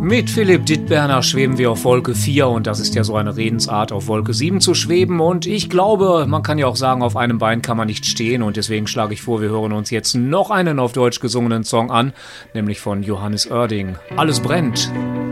Mit Philipp Dittberner schweben wir auf Wolke 4 und das ist ja so eine Redensart, auf Wolke 7 zu schweben. Und ich glaube, man kann ja auch sagen, auf einem Bein kann man nicht stehen und deswegen schlage ich vor, wir hören uns jetzt noch einen auf Deutsch gesungenen Song an, nämlich von Johannes Oerding. Alles brennt.